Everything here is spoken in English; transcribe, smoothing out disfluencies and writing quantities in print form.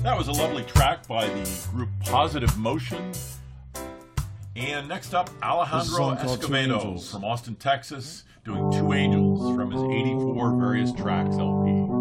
That was a lovely track by the group Positive Motion. And next up, Alejandro Escovedo from Austin, Texas, doing Two Angels from his 84 Various Tracks LP.